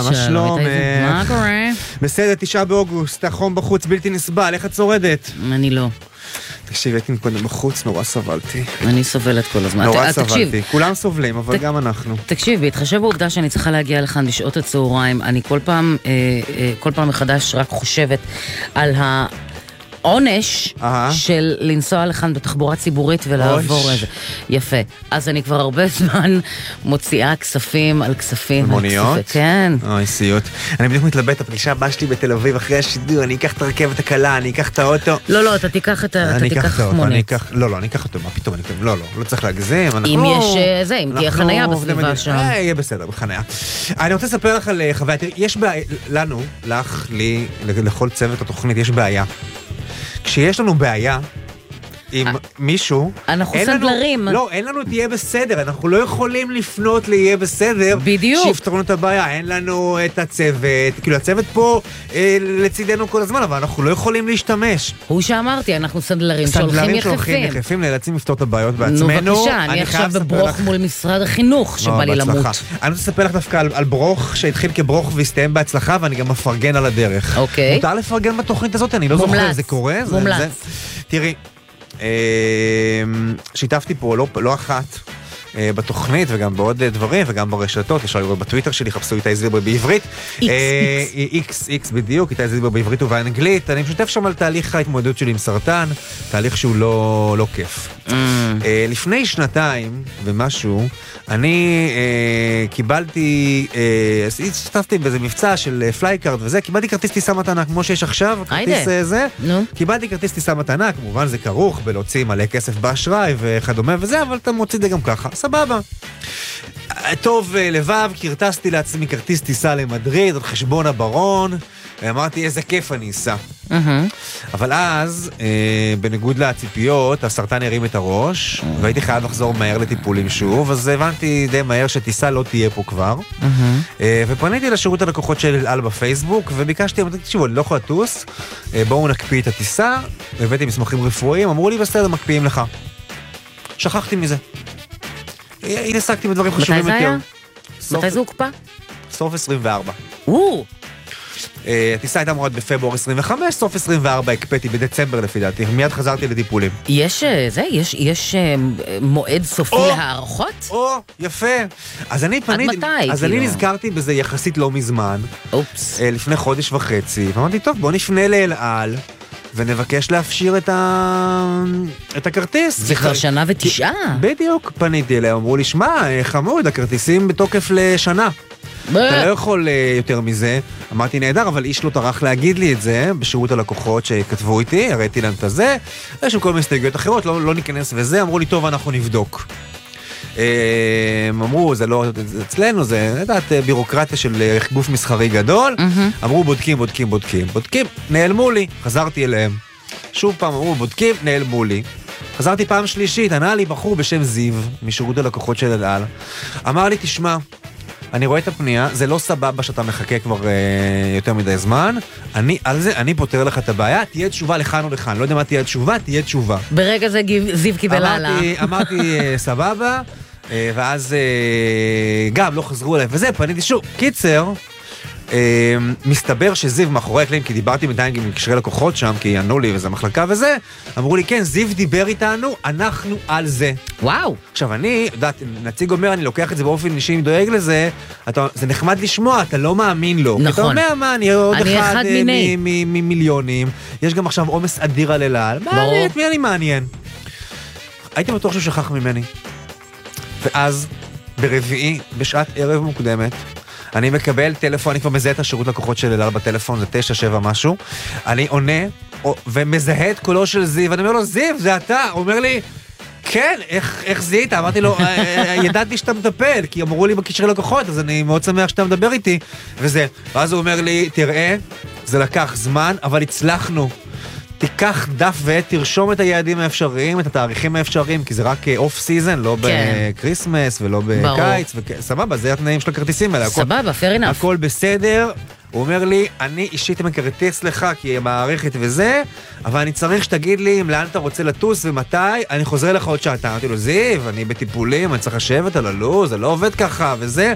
מה שלום? מה קורה? בסדר, 9 באוגוסט, החום בחוץ בלתי נסבל, איך את שורדת? אני לא. תקשיב, הייתי קודם בחוץ, נורא סבלתי. אני סובלת כל הזמן. נורא סבלתי. כולם סובלים, אבל גם אנחנו. תקשיב, בהתחשב בעובדה שאני צריכה להגיע לכאן בשעות הצהריים, אני כל פעם מחדש רק חושבת על עונש של לנסוע לכאן בתחבורה ציבורית ולעבור איזה. יפה. אז אני כבר הרבה זמן מוציאה כספים על כספים. מוניות? כן. אוי, סיוט. אני בדיוק מתלבט, הפגישה הבאה שלי בתל אביב אחרי השידור, אני אקח את הרכבת הקלה, אני אקח את האוטו. לא, אתה תיקח מונית. לא, אני אקח אותו, מה פתאום, לא צריך להגזים. אם יש זה, אם תהיה חנייה בסביבה שם. יהיה בסדר, בחנייה. אני רוצה לספר לך על חוויה, יש לנו, לך, לי, לכל צוות התוכנית, יש בעיה. כשיש לנו בעיה עם מישהו, אנחנו סנדלרים. לא, אין לנו תהיה בסדר, אנחנו לא יכולים לפנות ליהיה בסדר, בדיוק. שיפתרנו את הבעיה, אין לנו את הצוות, כאילו הצוות פה לצידנו כל הזמן, אבל אנחנו לא יכולים להשתמש. הוא שאמרתי, אנחנו סנדלרים שהולכים יחפים. נאלצים לפתור את הבעיות בעצמנו. נו בבקשה, אני עכשיו בברוך מול משרד החינוך שבא לי למות. אני רוצה לספר לך דווקא על ברוך שהתחיל כברוך והסתיים בהצלחה, ואני גם מפרגן על הדרך. אוקיי. מותר לפרגן בתוכנית הזאת, אני לא זוכר, זה קורה? מומלץ. תראי, שיתפתי פה לא אחת בתוכנית וגם בעוד דברים וגם ברשתות, אפשר לראות בטוויטר שלי, חפשו איתי זילבר בעברית, X בדיוק, איתי זילבר בעברית ובאנגלית, אני משתף שם על תהליך ההתמודדות שלי עם סרטן, תהליך שהוא לא כיף. לפני 2 ומשהו, אני קיבלתי, השתתפתי באיזה מבצע של פלייקארד וזה, קיבלתי כרטיס טיסה מתנה, כמו שיש עכשיו, כרטיס זה, קיבלתי כרטיס טיסה מתנה, כמובן זה כרוך בלהוציא מלא כסף באשראי וכדומה וזה, אבל אתה מוציא את זה גם ככה, סבבה. טוב לבב, קרטסתי לעצמי כרטיס טיסה למדריד, על חשבון הברון, ואמרתי איזה כיף אני אסע. אבל אז, בניגוד לציפיות, הסרטן הרים את הראש, והייתי חייב לחזור מהר לטיפולים שוב, אז הבנתי די מהר שטיסה לא תהיה פה כבר, ופניתי לשירות הלקוחות של אל על בפייסבוק, וביקשתי, תקשיבו, אני לא יכול לטוס, בואו נקפיא את הטיסה, הבאתי מסמכים רפואיים, אמרו לי בסדר, מקפיאים לך. שכחתי מזה. התעסקתי בדברים חשובים יותר. מתי זה היה? מתי זה הוקפא? סוף 24. הטיסה הייתה אמורה בפברואר 25, סוף 24 הקפאתי בדצמבר לפי דעתי, מיד חזרתי לטיפולים. יש מועד סופי להערכות? יפה. אז אני נזכרתי בזה יחסית לא מזמן, לפני חודש וחצי, ואמרתי, טוב, בוא נפנה לאל על, ונבקש להפשיר את הכרטיס. זה כבר 1 ו9 שנה. בדיוק, פניתי אליהם, אמרו לי, שמע, חמוד, הכרטיסים בתוקף לשנה. אתה לא יכול יותר מזה. אמרתי נהדר, אבל איש לא טרח להגיד לי את זה בשירות הלקוחות שכתבו איתי, הראיתי להם את זה, יש כל מיני הסתייגויות אחרות, לא ניכנס וזה, אמרו לי, טוב, אנחנו נבדוק. אמרו, זה לא אצלנו, זה לדעת בירוקרטיה של גוף מסחרי גדול, אמרו בודקים, נעלמו לי, חזרתי אליהם, שוב פעם אמרו בודקים, נעלמו לי, חזרתי פעם שלישית, ענה לי בחור בשם זיו, משירות הלקוחות של אל על, אמר לי, תשמע, אני רואה את הפנייה, זה לא סבבה שאתה מחכה כבר יותר מדי זמן, אני פותר לך את הבעיה, תהיה תשובה לכאן או לכאן, לא יודע מה תהיה תשובה, תהיה תשובה. ברגע זה זיו קיבל העלה. אמרתי סבבה, ואז גם לא חזרו אליי, וזה, פניתי שוב. קיצר, מסתבר שזיו מאחורי הקלעים, כי דיברתי מדי עם קשרי לקוחות שם, כי ענו לי וזה מחלקה וזה, אמרו לי, כן, זיו דיבר איתנו, אנחנו על זה. וואו. עכשיו אני, יודעת, נציג אומר, אני לוקח את זה באופן אישי, אני דואג לזה, זה נחמד לשמוע, אתה לא מאמין לו. נכון. אתה אומר, מה, אני עוד אחד ממיליונים, יש גם עכשיו עומס אדיר על אל על, מי אני מעניין? הייתי בטוח שהוא שכח ממני. ואז, ברביעי, בשעת ערב מוקדמת, אני מקבל טלפון, אני כבר מזהה את השירות לקוחות של אל על בטלפון, זה 9-7 משהו, אני עונה ומזהה את קולו של זיו, ואני אומר לו, זיו, זה אתה? הוא אומר לי, כן, איך זיהית? אמרתי לו, ידעתי שאתה מטפל, כי אמרו לי בקשרי לקוחות, אז אני מאוד שמח שאתה מדבר איתי, וזה. ואז הוא אומר לי, תראה, זה לקח זמן, אבל הצלחנו. תיקח דף ועט, תרשום את היעדים האפשריים, את התאריכים האפשריים, כי זה רק אוף סיזן, לא בקריסמס ולא בקיץ, סבבה, זה התנאים של הכרטיסים האלה. סבבה, fair enough. הכל בסדר, הוא אומר לי, אני אישית מכרטיס לך, כי המערכת וזה, אבל אני צריך שתגיד לי לאן אתה רוצה לטוס ומתי, אני חוזר לך עוד שעתיים. אמרתי לו, זיו, אני בטיפולים, אני צריך לשבת על הלוז, זה לא עובד ככה וזה.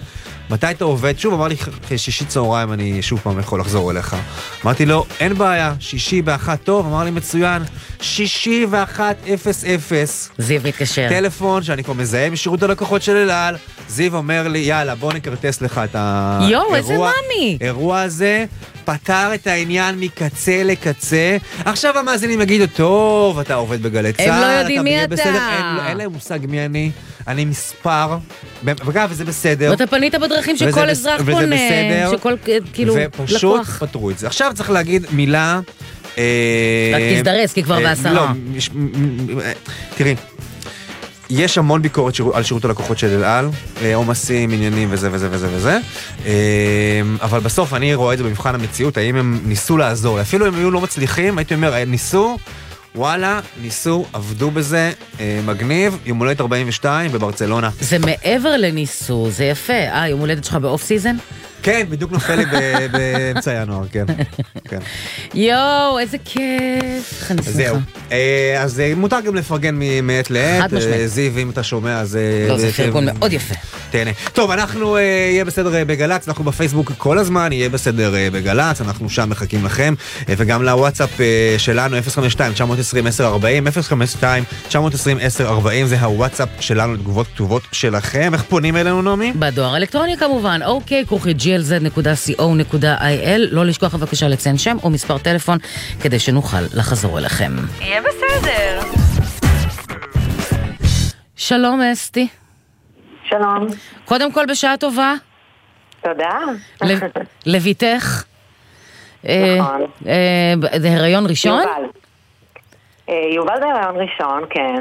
מתי אתה עובד? שוב, אמר לי, שישי צהריים אני שוב פעם יכול לחזור אליך. אמרתי לו, אין בעיה, שישי באחת טוב, אמר לי מצוין, שישי ואחת 00. זיו מתקשר. טלפון שאני כבר מזהה משירות הלקוחות של אל על, זיו אומר לי, יאללה, בוא נקרטס לך את האירוע. יואו, איזה מאמי. אירוע הזה פתר את העניין מקצה לקצה. עכשיו המאזינים יגידו, טוב, אתה עובד בגלי צהל, הם לא יודעים מי אתה. אין להם מושג מי אני מספר, ואגב, וזה בסדר. ואתה פנית בדרכים שכל אזרח פונה, שכל, כאילו, לקוח. ופשוט פתרו את זה. עכשיו צריך להגיד מילה... רק תזדרס, כי כבר בעשרה. לא, תראי, יש המון ביקורת על שירות הלקוחות של אל על, עומסים, עניינים וזה וזה וזה וזה, אבל בסוף אני רואה את זה במבחן המציאות, האם הם ניסו לעזור, אפילו אם היו לא מצליחים, הייתי אומר, ניסו, וואלה, ניסו, עבדו בזה, מגניב, יום הולדת 42 בברצלונה. זה מעבר לניסו, זה יפה. יום הולדת שלך באוף סיזן? כן, בדיוק נופל לי באמצע ינואר, כן. יואו, איזה כיף. זהו. אז מותר גם לפרגן מעת לעת. זיו, אם אתה שומע, אז... לא, זה פרגון מאוד יפה. תהנה. טוב, אנחנו יהיה בסדר בגלץ, אנחנו בפייסבוק כל הזמן, יהיה בסדר בגלץ, אנחנו שם מחכים לכם, וגם לוואטסאפ שלנו, 052-920-1040, 052-920-1040, זה הוואטסאפ שלנו לתגובות כתובות שלכם. איך פונים אלינו, נעמי? בדואר אלקטרוני כמובן, glz.co.il, לא לשכוח בבקשה לציין שם או מספר טלפון כדי שנוכל לחזור אליכם. יהיה בסדר. שלום אסתי. שלום. קודם כל בשעה טובה. תודה. לביתך. נכון. זה הריון ראשון? יובל זה הריון ראשון, כן.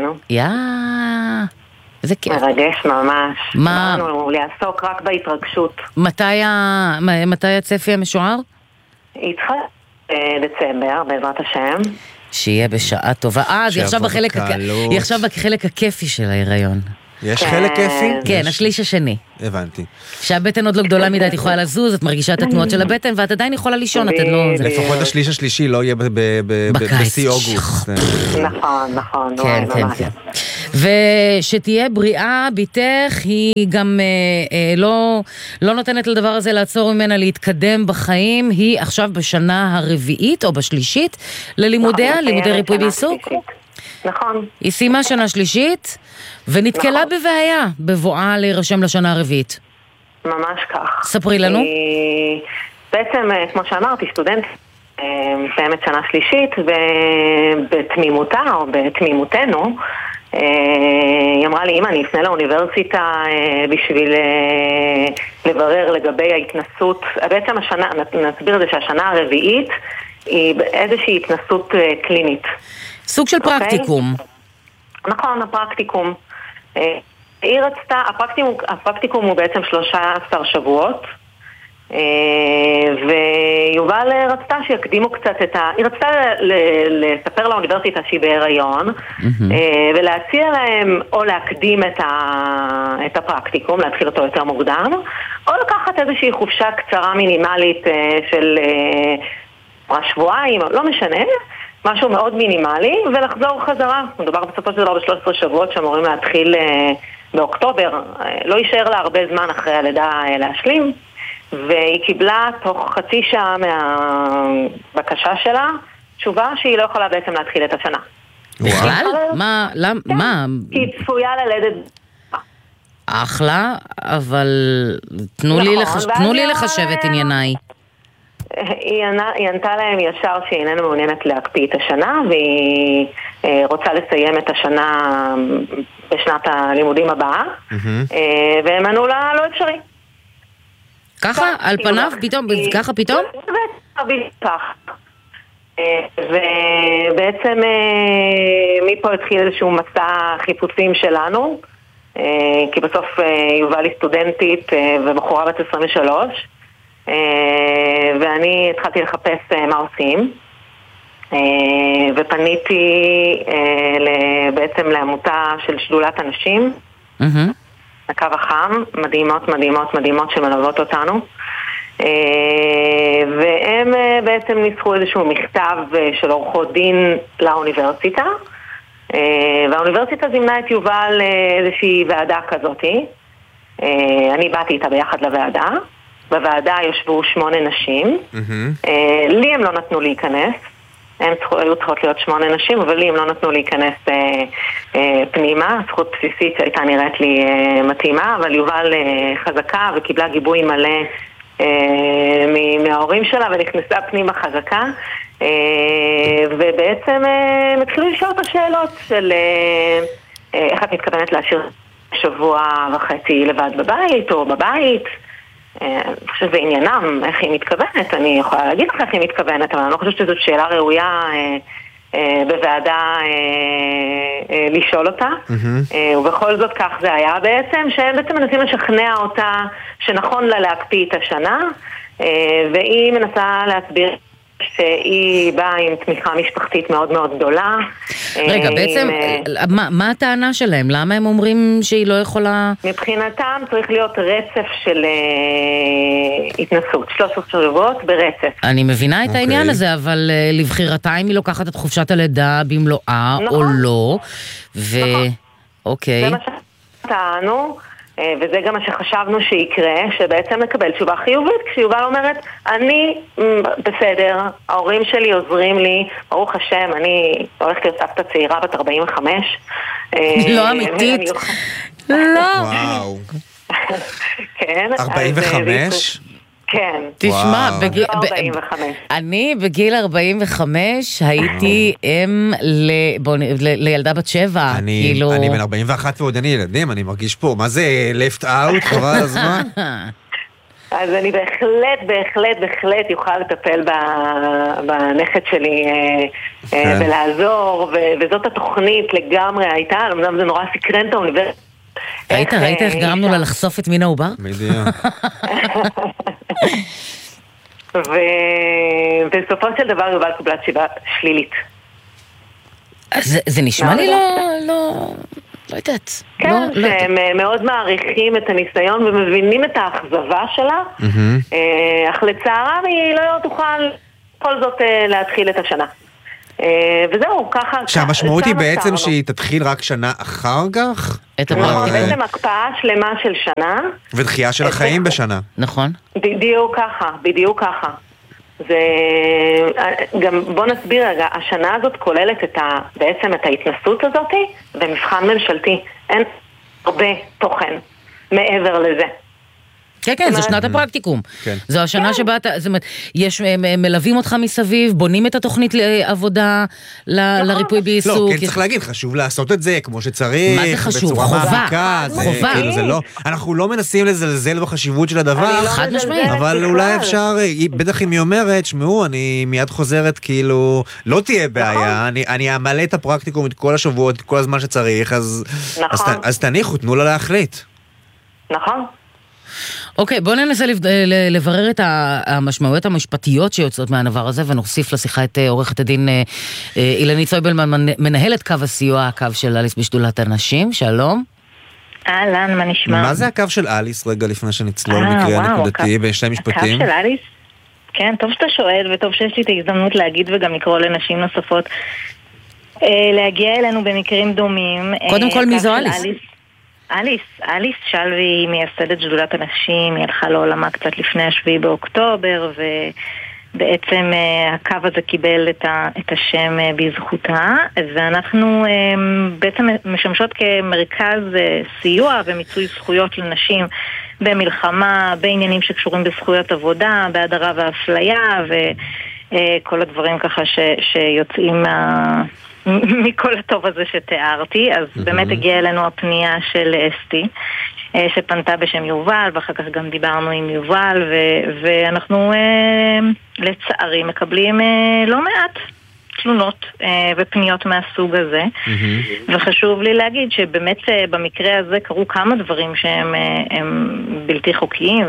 איזה כיף. מרגש ממש. מה? אמרנו לעסוק רק בהתרגשות. מתי הצפי המשוער? היא צריכה דצמבר, בעזרת השם. שיהיה בשעה טובה. אז היא עכשיו בחלק הכיפי של ההיריון. יש חלק כיפי? כן, השליש השני. הבנתי. שהבטן עוד לא גדולה מדי, את יכולה לזוז, את מרגישה את התנועות של הבטן, ואת עדיין יכולה לישון, אתן לא... לפחות השליש השלישי לא יהיה בשיא אוגוסט. נכון. כן. ושתהיה בריאה, ביתך, היא גם לא נותנת לדבר הזה לעצור ממנה להתקדם בחיים, היא עכשיו בשנה הרביעית או בשלישית ללימודיה, לימודי ריפוי בעיסוק. נכון. היא סיימה שנה שלישית, ונתקלה בבעיה בבואה להירשם לשנה הרביעית. ממש כך. ספרי לנו. בעצם, כמו שאמרתי, סטודנט מסיימת שנה שלישית, ובתמימותה או בתמימותנו, היא אמרה לי, אמא, אני אפנה לאוניברסיטה בשביל לברר לגבי ההתנסות. בעצם השנה, נסביר את זה שהשנה הרביעית היא איזושהי התנסות קלינית. סוג של פרקטיקום. נכון, הפרקטיקום. היא רצתה, הפרקטיקום הוא בעצם 13 שבועות, ויובל רצתה שיקדימו קצת היא רצתה לספר לאוניברסיטה שהיא בהיריון, ולהציע להם או להקדים את הפרקטיקום, להתחיל אותו יותר מוקדם, או לקחת איזושהי חופשה קצרה מינימלית של שבועיים, לא משנה, משהו מאוד מינימלי, ולחזור חזרה. מדובר בסופו של דבר ב13 שבועות שאמורים להתחיל באוקטובר. לא יישאר לה הרבה זמן אחרי הלידה להשלים, והיא קיבלה תוך חצי שעה מהבקשה שלה, תשובה שהיא לא יכולה בעצם להתחיל את השנה. בכלל? מה? היא צפויה ללדת. אחלה, אבל תנו לי לחשב את ענייניי. היא ענתה להם ישר שהיא איננה מעוניינת להקפיא את השנה, והיא רוצה לסיים את השנה בשנת הלימודים הבאה, והם ענו לה לא אפשרי. ככה? על פניו? פתאום? ככה פתאום? ובעצם מפה התחיל איזשהו מסע חיפושים שלנו, כי בסוף יובל היא סטודנטית ובחורה בת 23, ואני התחלתי לחפש מה עושים, ופניתי בעצם לעמותה של שדולת אנשים, הקו החם, מדהימות שמלוות אותנו, והם בעצם ניסחו איזשהו מכתב של עורכות דין לאוניברסיטה, והאוניברסיטה זימנה את יובל לאיזושהי ועדה כזאת, אני באתי איתה ביחד לוועדה, בוועדה יושבו 8 נשים, לי הם לא נתנו להיכנס, הם היו צריכות להיות 8 נשים, אבל לי הם לא נתנו להיכנס פנימה, זכות בסיסית שהייתה נראית לי מתאימה, אבל יובל חזקה וקיבלה גיבוי מלא מההורים שלה ונכנסה פנימה חזקה, ובעצם התחילו לשאול את השאלות של איך את מתכוונת להשאיר שבוע וחצי לבד בבית או בבית. אני חושבת שזה עניינם, איך היא מתכוונת, אני יכולה להגיד לך איך היא מתכוונת, אבל אני לא חושבת שזאת שאלה ראויה בוועדה לשאול אותה, ובכל זאת כך זה היה בעצם, שהם בעצם מנסים לשכנע אותה שנכון לה להקפיא את השנה, והיא מנסה להסביר שהיא באה עם תמיכה משפחתית מאוד מאוד גדולה. רגע, בעצם, מה הטענה שלהם? למה הם אומרים שהיא לא יכולה... מבחינתם צריך להיות רצף של התנסות, 13 שבועות ברצף. אני מבינה את העניין הזה, אבל לבחירתה אם היא לוקחת את חופשת הלידה במלואה או לא, אוקיי. זה מה שטענו, וזה גם מה שחשבנו שיקרה, שבעצם נקבל תשובה חיובית, כשיובל אומרת, אני בסדר, ההורים שלי עוזרים לי, ברוך השם, אני הולכת להיות סבתא צעירה בת 45. לא אמיתית. לא. וואו. כן. 45? כן. תשמע, אני בגיל 45 הייתי לילדה בת 7. אני בן 41 ועוד אני ילדים, אני מרגיש פה, מה זה left out, חבל הזמן? אז אני בהחלט יוכל לטפל בנכד שלי ולעזור, וזאת התוכנית לגמרי הייתה, אמנם זה נורא סקרן את האוניברסיטה. ראית איך גרמנו לה לחשוף את מין העובר? בדיוק. ובסופו של דבר יובל קיבלה תשובה שלילית. זה נשמע לי לא יודעת. כן, שהם מאוד מעריכים את הניסיון ומבינים את האכזבה שלה, אך לצערם היא לא תוכל בכל זאת להתחיל את השנה. וזהו, ככה... שהמשמעות היא בעצם שהיא תתחיל רק שנה אחר כך? בעצם הקפאה שלמה של שנה. ודחייה של החיים בשנה. נכון. בדיוק ככה. זה... גם בוא נסביר רגע, השנה הזאת כוללת בעצם את ההתנסות הזאת במבחן ממשלתי. אין הרבה תוכן מעבר לזה. כן, זה שנת הפרקטיקום. זו השנה שבה זאת אומרת, מלווים אותך מסביב, בונים את התוכנית לעבודה, לריפוי בעיסוק. לא, כן צריך להגיד, חשוב לעשות את זה כמו שצריך. מה זה חשוב? חובה. אנחנו לא מנסים לזלזל בחשיבות של הדבר, חד משמעית. אבל אולי אפשר, בטח אם היא אומרת, שמעו, אני מיד חוזרת, כאילו, לא תהיה בעיה, אני אמלא את הפרקטיקום את כל השבועות, את כל הזמן שצריך, אז תניחו, תנו לה להחליט. נכון. אוקיי, בואו ננסה לברר את המשמעויות המשפטיות שיוצאות מהדבר הזה, ונוסיף לשיחה את עורכת הדין אילנית צויבלמן, מנהלת קו הסיוע, הקו של אליס בשדולת הנשים. שלום. אהלן, מה נשמע? מה זה הקו של אליס, רגע לפני שנצלול מקרה הנקודתי בשני משפטים? הקו של אליס? כן, טוב שאתה שואל, וטוב שיש לי את ההזדמנות להגיד וגם לקרוא לנשים נוספות להגיע אלינו במקרים דומים. קודם כל, מי זו אליס? אליס שלוי היא מייסדת שדולת הנשים, היא הלכה לעולמה קצת לפני 7 באוקטובר, ובעצם הקו הזה קיבל את השם בזכותה, ואנחנו בעצם משמשות כמרכז סיוע ומיצוי זכויות לנשים במלחמה, בעניינים שקשורים בזכויות עבודה, בהדרה ואפליה, וכל הדברים ככה שיוצאים מכל הטוב הזה שתיארתי. אז באמת הגיעה אלינו הפנייה של אסתי, שפנתה בשם יובל, ואחר כך גם דיברנו עם יובל, ואנחנו לצערי מקבלים לא מעט תלונות ופניות מהסוג הזה. וחשוב לי להגיד שבאמת במקרה הזה קרו כמה דברים שהם בלתי חוקיים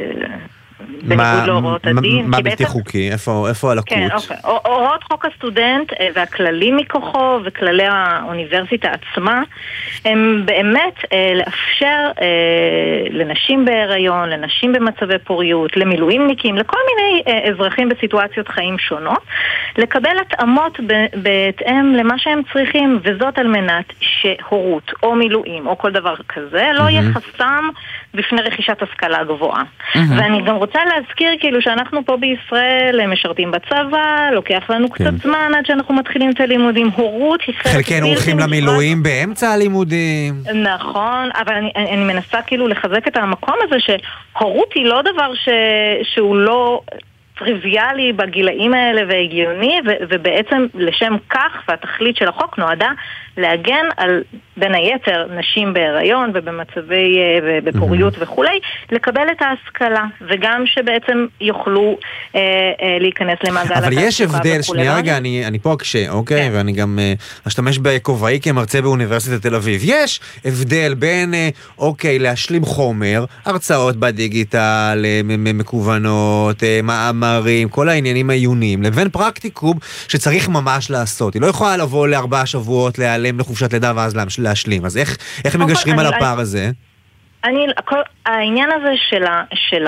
בניגוד להוראות הדין. מה בלתי חוקי? איפה הלקות? כן, אוקיי. הוראות חוק הסטודנט והכללים מכוחו וכללי האוניברסיטה עצמה הם באמת לאפשר לנשים בהיריון, לנשים במצבי פוריות, למילואימניקים, לכל מיני אזרחים בסיטואציות חיים שונות, לקבל התאמות בהתאם למה שהם צריכים, וזאת על מנת שהורות או מילואים או כל דבר כזה לא יהיה חסם בפני רכישת השכלה גבוהה. ואני גם רוצה להזכיר כאילו שאנחנו פה בישראל משרתים בצבא, לוקח לנו קצת זמן עד שאנחנו מתחילים את הלימודים. הורות היא חלק חלקנו הולכים למילואים באמצע הלימודים. נכון, אבל אני מנסה כאילו לחזק את המקום הזה שהורות היא לא דבר שהוא לא טריוויאלי בגילאים האלה והגיוני, ובעצם לשם כך והתכלית של החוק נועדה להגן על בין היתר נשים בהיריון ובמצבי בפוריות וכולי, לקבל את ההשכלה, וגם שבעצם יוכלו להיכנס למעגל התעסוקה. אבל יש הבדל, שנייה רגע, אני פה אקשה, אוקיי? ואני גם אשתמש בכובעי כמרצה באוניברסיטת תל אביב. יש הבדל בין, אוקיי, להשלים חומר, הרצאות בדיגיטל, מקוונות, מאמרים, כל העניינים העיוניים, לבין פרקטיקום שצריך ממש לעשות. היא לא יכולה לבוא ל4 שבועות, להיעלם לחופשת לידה ואז להשלים. אז איך מגשרים על הפער הזה? העניין הזה של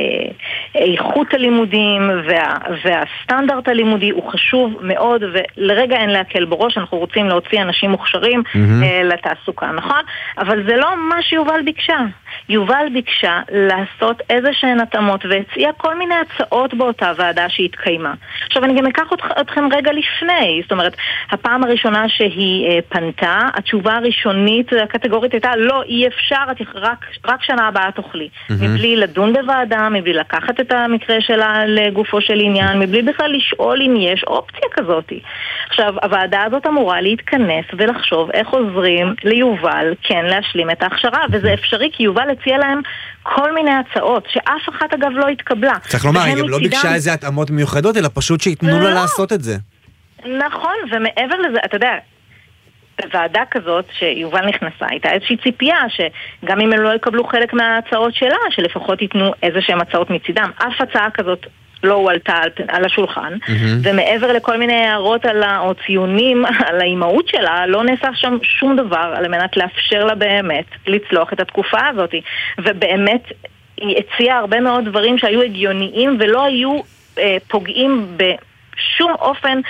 איכות הלימודים והסטנדרט הלימודי הוא חשוב מאוד, ולרגע אין להקל בראש, אנחנו רוצים להוציא אנשים מוכשרים לתעסוקה, נכון? אבל זה לא מה שיובל ביקשה. יובל ביקשה לעשות איזה שהן התאמות, והציעה כל מיני הצעות באותה ועדה שהתקיימה. עכשיו אני גם אקח אתכם רגע לפני, זאת אומרת, הפעם הראשונה שהיא פנתה, התשובה הראשונית הקטגורית הייתה, לא, אי אפשר, רק שנה הבאה תוכלי. מבלי לדון בוועדה, מבלי לקחת את המקרה שלה לגופו של עניין, מבלי בכלל לשאול אם יש אופציה כזאת. עכשיו, הוועדה הזאת אמורה להתכנס ולחשוב איך עוזרים ליובל כן להשלים את ההכשרה, וזה אפשרי כי יובל הציע להם כל מיני הצעות, שאף אחת אגב לא התקבלה. צריך לומר, היא גם לא ביקשה איזה התאמות מיוחדות, אלא פשוט שיתנו לה לעשות את זה. נכון, ומעבר לזה, אתה יודע, בוועדה כזאת שיובל נכנסה, הייתה איזושהי ציפייה שגם אם הם לא יקבלו חלק מההצעות שלה, שלפחות ייתנו איזה שהם הצעות מצידם. אף הצעה כזאת לא הועלתה על השולחן, ומעבר לכל מיני הערות או ציונים על האימהות שלה, לא נעשה שם שום דבר על מנת לאפשר לה באמת לצלוח את התקופה הזאת. ובאמת היא הציעה הרבה מאוד דברים שהיו הגיוניים ולא היו פוגעים בשום אופן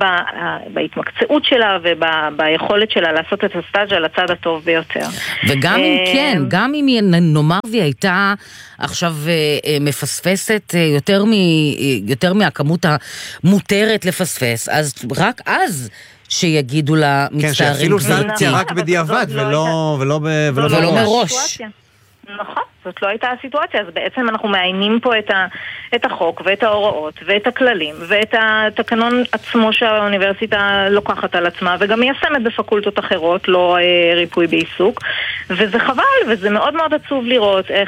בהתמקצעות שלה וביכולת שלה לעשות את הסטאז' על הצד הטוב ביותר. וגם אם כן, גם אם נאמר והיא הייתה עכשיו מפספסת יותר מהכמות המותרת לפספס, אז רק אז שיגידו לה מצטערים. כן, שאפילו סנקציה רק בדיעבד ולא מראש. נכון, זאת לא הייתה הסיטואציה, אז בעצם אנחנו מעיינים פה את החוק ואת ההוראות ואת הכללים ואת התקנון עצמו שהאוניברסיטה לוקחת על עצמה וגם מיישמת בפקולטות אחרות, לא ריפוי בעיסוק, וזה חבל וזה מאוד מאוד עצוב לראות איך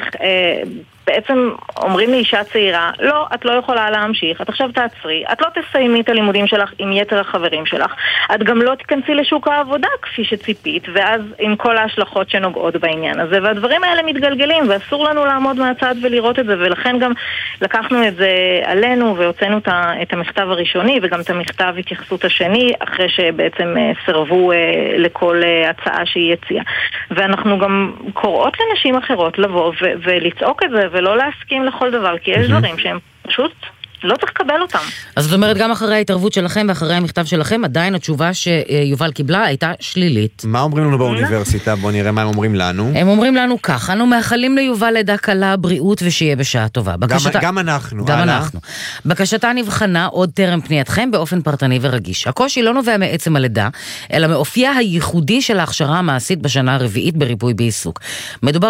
בעצם אומרים לאישה צעירה, לא, את לא יכולה להמשיך, את עכשיו תעצרי, את לא תסיימי את הלימודים שלך עם יתר החברים שלך, את גם לא תיכנסי לשוק העבודה כפי שציפית, ואז עם כל ההשלכות שנוגעות בעניין הזה, והדברים האלה מתגלגלים, ואסור לנו לעמוד מהצד ולראות את זה, ולכן גם לקחנו את זה עלינו, והוצאנו את המכתב הראשוני, וגם את המכתב התייחסות השני, אחרי שבעצם סרבו לכל הצעה שהיא הציעה. ואנחנו גם קוראות לנשים אחרות לבוא ולצעוק את זה, ולא להסכים לכל דבר, כי יש דברים שהם פשוט לא צריך לקבל אותם. אז זאת אומרת, גם אחרי ההתערבות שלכם ואחרי המכתב שלכם, עדיין התשובה שיובל קיבלה הייתה שלילית. מה אומרים לנו באוניברסיטה? בוא נראה מה הם אומרים לנו. הם אומרים לנו כך, אנו מאחלים ליובל לידה קלה, בריאות ושיהיה בשעה טובה. גם אנחנו. גם אנחנו. בקשתה נבחנה עוד טרם פנייתכם באופן פרטני ורגיש. הקושי לא נובע מעצם הלידה, אלא מאופייה הייחודי של ההכשרה המעשית בשנה הרביעית בריפוי בעיסוק. מדובר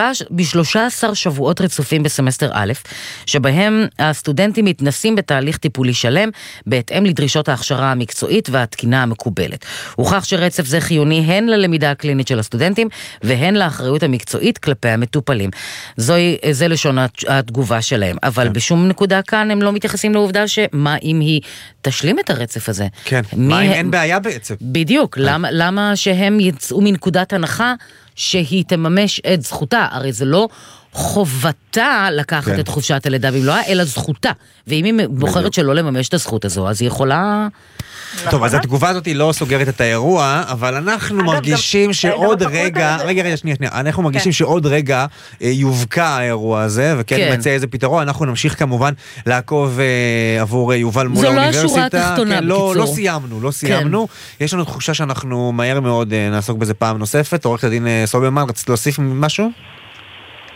ב13 שבועות רצופים בסמסטר א', שבהם הסטודנטים מתנסים בתהליך טיפולי שלם, בהתאם לדרישות ההכשרה המקצועית והתקינה המקובלת. הוכח שרצף זה חיוני הן ללמידה הקלינית של הסטודנטים, והן לאחריות המקצועית כלפי המטופלים. זה לשון התגובה שלהם. אבל בשום נקודה כאן הם לא מתייחסים לעובדה שמה אם היא תשלים את הרצף הזה. כן, מה אם אין בעיה בעצם? בדיוק, למה שהם יצאו מנקודת הנחה שהיא תממש את זכותה? הרי זה לא חובתה לקחת את חופשת הלידה במלואה, אלא זכותה. ואם היא בוחרת שלא לממש את הזכות הזו, אז היא יכולה... טוב, אז התגובה הזאת היא לא סוגרת את האירוע, אבל אנחנו מרגישים שעוד רגע, שנייה, אנחנו מרגישים שעוד רגע יובקע האירוע הזה, וכן נמצא איזה פתרון, אנחנו נמשיך כמובן לעקוב עבור יובל מול האוניברסיטה. זו לא השורה התחתונה, בקיצור. לא סיימנו. יש לנו תחושה שאנחנו מהר מאוד נעסוק בזה פעם נוספת. עורכת הדין סוברמן, רצית להוסיף משהו?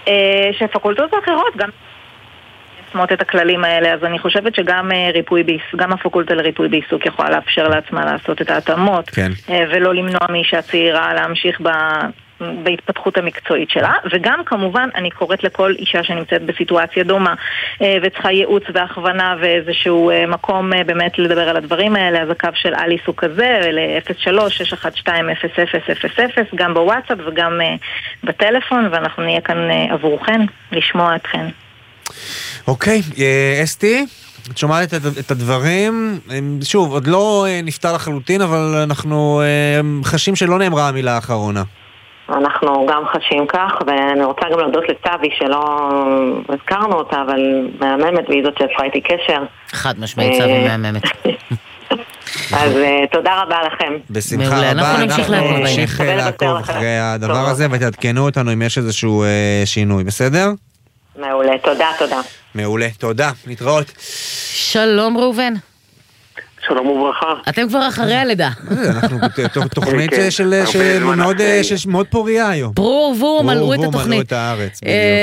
שפקולטות אחרות גם שמות את הכללים האלה, אז אני חושבת שגם גם הפקולטה לריפוי בעיסוק יכולה לאפשר לעצמה לעשות את ההתאמות, כן. ולא למנוע מאישה צעירה להמשיך בהתפתחות המקצועית שלה, וגם כמובן אני קוראת לכל אישה שנמצאת בסיטואציה דומה וצריכה ייעוץ והכוונה ואיזשהו מקום באמת לדבר על הדברים האלה, אז הקו של אליס הוא כזה, ל-03-612-0000, גם בוואטסאפ וגם בטלפון, ואנחנו נהיה כאן עבורכן לשמוע אתכן. אוקיי, אסתי, את שומעת את הדברים, שוב, עוד לא נפתר לחלוטין, אבל אנחנו חשים שלא נאמרה המילה האחרונה. אנחנו גם חשים כך, ואני רוצה גם להודות לצבי שלא הזכרנו אותה, אבל מהממת, והיא זאת שיצרה איתי קשר. חד משמעית, צבי מהממת. אז תודה רבה לכם. בשמחה רבה, אנחנו נמשיך לעקוב אחרי הדבר הזה, ותעדכנו אותנו אם יש איזשהו שינוי, בסדר? מעולה, תודה. מעולה, תודה, נתראות. שלום ראובן. שלום וברכה. אתם כבר אחרי הלידה. אנחנו תוכנית מאוד פוריה היום. ברור ורור מלאו את התוכנית. מלאו את הארץ.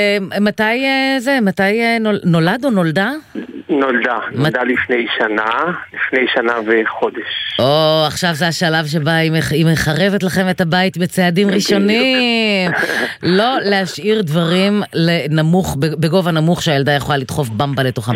מתי נולד או נולדה? נולדה לפני שנה וחודש. עכשיו זה השלב שבה היא מחרבת לכם את הבית בצעדים ראשונים. לא להשאיר דברים בגובה נמוך שהילדה יכולה לדחוף במבה לתוכם.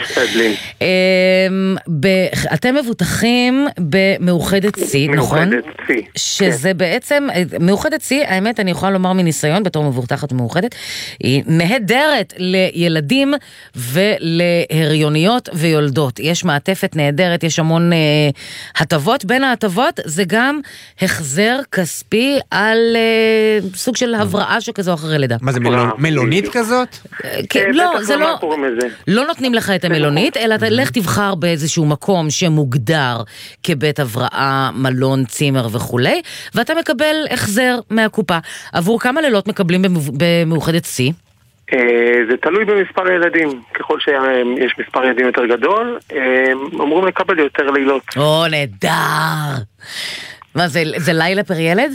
אתם מבוטחים במאוחדת C, נכון? מאוחדת C. שזה בעצם, מאוחדת C, האמת אני יכולה לומר מניסיון בתור מבוטחת מאוחדת, היא נהדרת לילדים ולהריוניות ויולדות. יש מעטפת נהדרת, יש המון הטבות. בין ההטבות זה גם החזר כספי על סוג של הבראה שכזו אחרי לידה. מה זה, מלונית כזאת? לא, זה לא נותנים לך את המלונית, אלא אתה לך תבחר באיזשהו מקום שמוגדר כבית הבראה, מלון, צימר וכו', ואתה מקבל החזר מהקופה. עבור כמה לילות מקבלים במאוחדת C? זה תלוי במספר ילדים. ככל שיש מספר ילדים יותר גדול, אמורים לקבל יותר לילות. נהדר! מה, זה לילה פר ילד?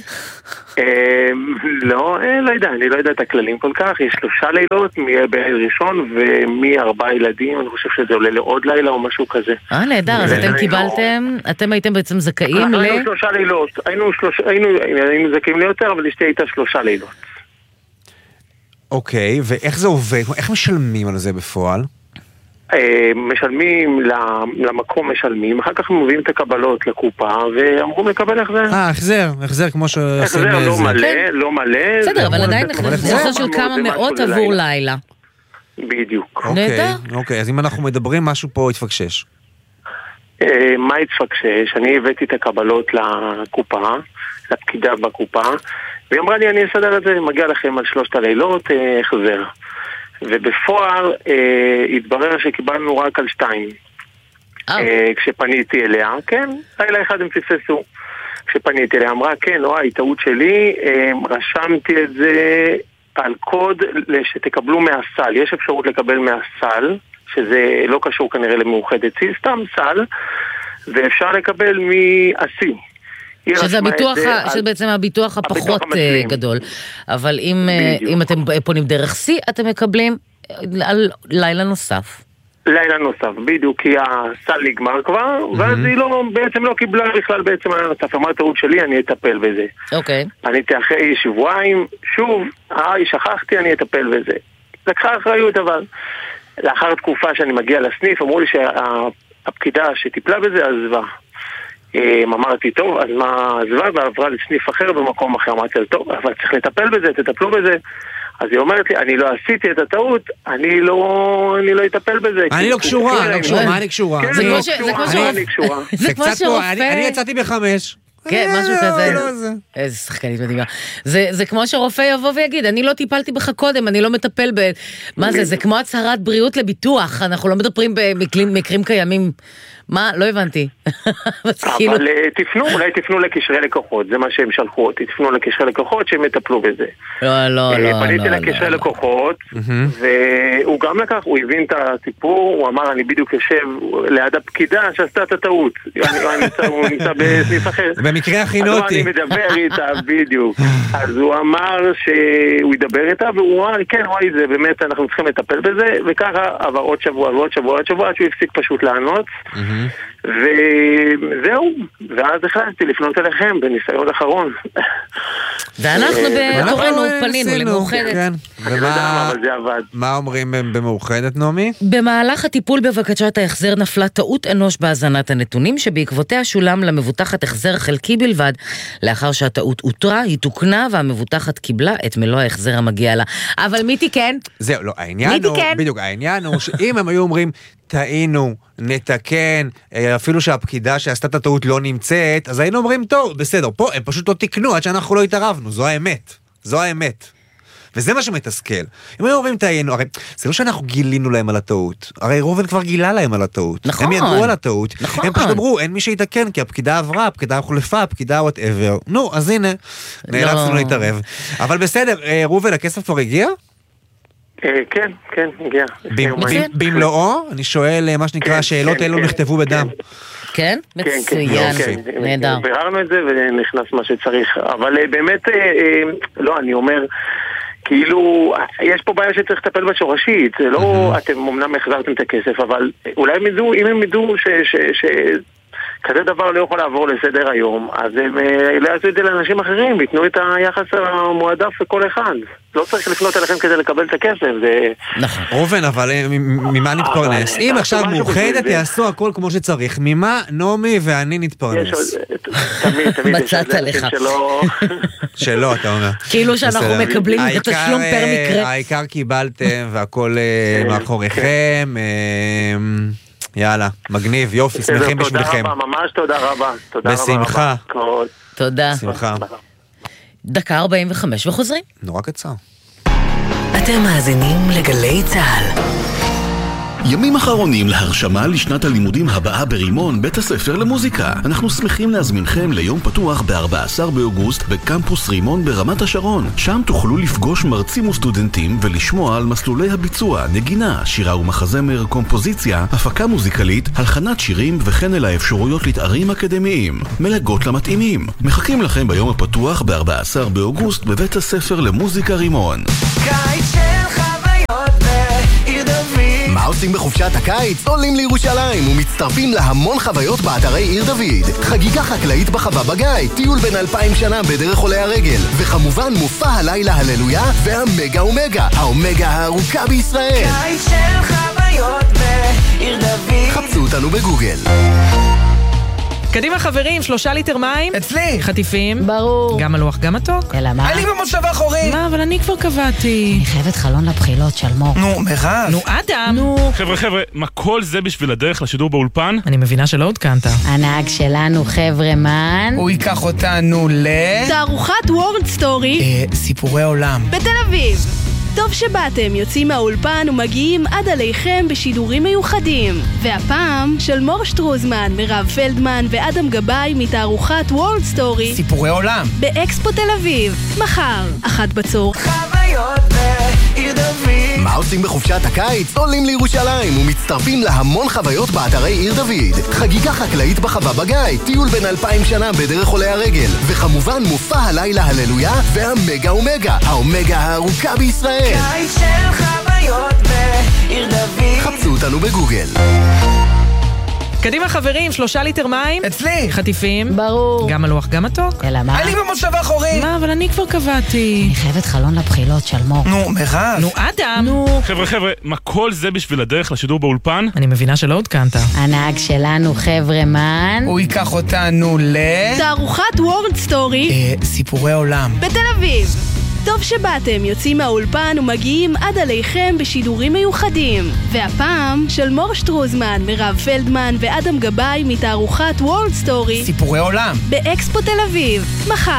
לא יודע, אני לא יודע את הכללים כל כך. יש 3 לילות בערב ראשון ומ4 ילדים, אני חושב שזה עולה לעוד לילה או משהו כזה. נהדר, אז אתם קיבלתם, אתם הייתם בעצם זכאים היינו 3 לילות, היינו זכאים ליותר, אבל אשתי הייתה 3 לילות. אוקיי, ואיך זה עובד? איך משלמים על זה בפועל? משלמים למקום, אחר כך מביאים את הקבלות לקופה ואמורים לקבל החזר כמו שעושים החזר לא מלא בסדר, אבל עדיין החזר של כמה מאות עבור לילה. בדיוק. אוקיי, אז אם אנחנו מדברים משהו פה התפקשש. מה התפקשש? אני הבאתי את הקבלות לקופה, לפקידה בקופה, והיא אמרה לי אני אסדר את זה, מגיע לכם על 3 הלילות החזר. ובפועל התברר שקיבלנו רק על 2. כשפניתי אליה, כן, לילה אחד הם פספסו. כשפניתי אליה, אמרה, כן, טעות שלי, רשמתי את זה על קוד שתקבלו מהסל. יש אפשרות לקבל מהסל, שזה לא קשור כנראה למאוחדת C, סתם סל, ואפשר לקבל מהסי. שזה בעצם הביטוח הפחות גדול. אבל אם אתם פונים דרך C, אתם מקבלים על לילה נוסף. לילה נוסף, בדיוק, כי הסל נגמר כבר, ואז היא בעצם לא קיבלה בכלל בעצם הנוסף. אמרת טעות שלי, אני אטפל בזה. אוקיי. אני אחרי שבועיים, שוב, שכחתי, אני אטפל בזה. לקחה אחריות, אבל לאחר תקופה שאני מגיע לסניף, אמרו לי שהפקידה שטיפלה בזה עזבה. אמרתי, טוב, אז מה עזבה ועברה לסניף אחר במקום אחר. אמרתי, טוב, אבל צריך לטפל בזה, תטפלו בזה. אז היא אומרת לי, אני לא עשיתי את הטעות, אני לא אטפל בזה. אני לא קשורה, מה אני קשורה? זה כמו שרופא... אני יצאתי ב5. כן, משהו כזה. איזה שחקנית מדהימה. זה כמו שרופא יבוא ויגיד, אני לא טיפלתי בך קודם, אני לא מטפל מה זה? זה כמו הצהרת בריאות לביטוח, אנחנו לא מדברים במקרים קיימים מה? לא הבנתי. אבל אולי תפנו לקשרי לקוחות, זה מה שהם שלחו אותי, תפנו לקשרי לקוחות שהם יטפלו בזה. לא. פניתי לקשרי לקוחות, והוא גם לקח, הוא הבין את הסיפור, הוא אמר, אני בדיוק יושב ליד הפקידה שעשתה את הטעות. הוא נמצא בסניף אחר. במקרה הכינו אותי. אני מדבר איתה, בדיוק. אז הוא אמר שהוא ידבר איתה, והוא אמר, כן, וואי, זה באמת, אנחנו צריכים לטפל בזה, וככה עבר עוד שבוע, עד שהוא הפסיק פשוט לענות. וזהו, ואז החלטתי לפנות אליכם בניסיון אחרון. ואנחנו בתורנו פנינו למאוחדת. מה אומרים במאוחדת, נעמי? במהלך הטיפול בבקשת ההחזר נפלה טעות אנוש בהזנת הנתונים, שבעקבותיה שולם למבוטחת החזר חלקי בלבד. לאחר שהטעות הותרה, היא תוקנה והמבוטחת קיבלה את מלוא ההחזר המגיע לה. אבל מי תיקן? זהו, לא, העניין הוא שאם הם היו אומרים טעינו, נתקן, אפילו שהפקידה שעשתה את הטעות לא נמצאת, אז היינו אומרים, טוב, בסדר, פה הם פשוט לא תקנו עד שאנחנו לא התערבנו, זו האמת. וזה מה שמתסכל. אם היו אומרים טעינו, הרי זה לא שאנחנו גילינו להם על הטעות, הרי ראובן כבר גילה להם על הטעות. נכון. הם ידעו על הטעות, הם פשוט אמרו, אין מי שיתקן, כי הפקידה עברה, הפקידה הוחלפה, הפקידה whatever. נו, אז הנה, נאלצנו להתערב. אבל בסדר, ראובן, הכסף כבר הגיע? כן, הגיע. במלואו, אני שואל מה שנקרא, שאלות אלו נכתבו בדם. כן? מצוין, נהדר. ביררנו את זה ונכנס מה שצריך, אבל באמת, לא, אני אומר, כאילו, יש פה בעיה שצריך לטפל בשורשית, זה לא, אתם אמנם החזרתם את הכסף, אבל אולי הם ידעו, אם הם ידעו כזה דבר לא יכול לעבור לסדר היום, אז הם לא יעשו את זה לאנשים אחרים, ייתנו את היחס המועדף לכל אחד. לא צריך לפנות אליכם כדי לקבל את הכסף, זה... נכון. ראובן, אבל ממה נתפרנס? אם עכשיו מאוחדת יעשו הכל כמו שצריך, ממה נעמי ואני נתפרנס? תמיד מצאת לך. שלא, אתה אומר. כאילו שאנחנו מקבלים את התשלום פר מקרה. העיקר קיבלתם והכל מאחוריכם. יאללה, מגניב, יופי, שמחים בשבילכם. תודה רבה, ממש תודה רבה. בשמחה. תודה. שמחה. 1:45 וחוזרים. נורא קצר. אתם מאזינים לגלי צהל. ימים אחרונים להרשמה לשנת הלימודים הבאה ברימון, בית הספר למוזיקה. אנחנו שמחים להזמינכם ליום פתוח ב-14 באוגוסט בקמפוס רימון ברמת השרון. שם תוכלו לפגוש מרצים וסטודנטים ולשמוע על מסלולי הביצוע, נגינה, שירה ומחזמר, קומפוזיציה, הפקה מוזיקלית, הלחנת שירים וכן אל האפשרויות לתארים אקדמיים. מלגות למתאימים. מחכים לכם ביום הפתוח ב-14 באוגוסט בבית הספר למוזיקה רימון. קיץ של חוויות בעיר דוד. מה עושים בחופשת הקיץ? עולים לירושלים ומצטרפים להמון חוויות באתרי עיר דוד. חגיגה חקלאית בחווה בגיא, טיול בין 2000 שנה בדרך עולי הרגל, וכמובן מופע הלילה הללויה והמגה אומגה, האומגה הארוכה בישראל. קיץ של חוויות בעיר דוד. חפשו אותנו בגוגל. קדימה חברים, 3 ליטר מים. אצלי. חטיפים. ברור. גם מלוח, גם מתוק. אלא מה? אני במושב האחורי. מה, אבל אני כבר קבעתי. אני חייבת חלון לבחילות של מור. נו, מירב. נו, אדם. נו. חבר'ה, מה כל זה בשביל הדרך לשידור באולפן? אני מבינה שלא עודכנת. הנהג שלנו חבר'ה מן. הוא ייקח אותנו תערוכת וורד סטורי. סיפורי עולם. בתל אביב. טוב שבאתם, יוצאים מהאולפן ומגיעים עד עליכם בשידורים מיוחדים. והפעם של מור שטרוזמן, מירב פלדמן ואדם גבאי מתערוכת וורד סטורי. סיפורי עולם. באקספו תל אביב. מחר, 13:00. חוויות בעיר דוד. מה עושים בחופשת הקיץ? עולים לירושלים ומצטרפים להמון חוויות באתרי עיר דוד. חגיגה חקלאית בחווה בגיא, טיול בין 2000 שנה בדרך עולי הרגל, וכמובן מופע הלילה הללויה והמגה אומגה, האומגה הארוכה בישראל. קיץ של חוויות בעיר דוד. חפשו אותנו בגוגל. קדימה חברים, 3 ליטר מים. אצלי. חטיפים. ברור. גם מלוח, גם מתוק. אלא מה? אני במושב האחורי. מה, אבל אני כבר קבעתי. אני חייבת חלון לבחילות של מור. נו, מירב. נו, אדם. נו. חבר'ה, מה כל זה בשביל הדרך לשידור באולפן? אני מבינה שלא עודכנת. הנהג שלנו חבר'ה מן. הוא ייקח אותנו תערוכת וורד סטורי. סיפורי עולם. בתל אביב. טוב שבאתם, יוצאים מהאולפן ומגיעים עד עליכם בשידורים מיוחדים. והפעם של מור שטרוזמן, מירב פלדמן ואדם גבאי מתערוכת וורד סטורי. סיפורי עולם. באקספו תל אביב. מחר.